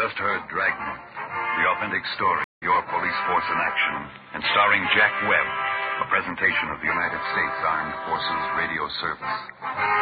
just heard Dragnet, the authentic story, your police force in action, and starring Jack Webb, a presentation of the United States Armed Forces Radio Service.